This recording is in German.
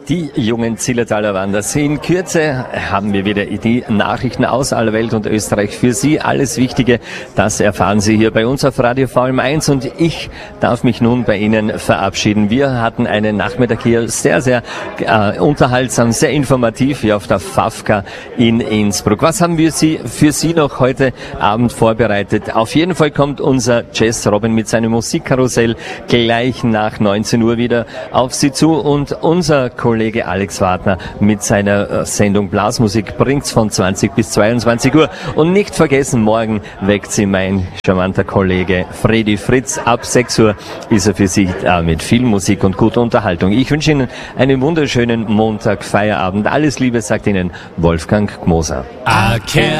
Die jungen Zillertaler Wanders. In Kürze haben wir wieder die Nachrichten aus aller Welt und Österreich für Sie. Alles Wichtige, das erfahren Sie hier bei uns auf Radio VLM1 und ich darf mich nun bei Ihnen verabschieden. Wir hatten einen Nachmittag hier sehr, sehr unterhaltsam, sehr informativ hier auf der FAFKA in Innsbruck. Was haben wir für Sie noch heute Abend vorbereitet? Auf jeden Fall kommt unser Jazz Robin mit seinem Musikkarussell gleich nach 19 Uhr wieder auf Sie zu und unser Kollege Alex Wagner mit seiner Sendung Blasmusik bringt's von 20 bis 22 Uhr. Und nicht vergessen, morgen weckt Sie mein charmanter Kollege Freddy Fritz. Ab 6 Uhr ist er für Sie mit viel Musik und guter Unterhaltung. Ich wünsche Ihnen einen wunderschönen Montag, Feierabend. Alles Liebe, sagt Ihnen Wolfgang Gmoser.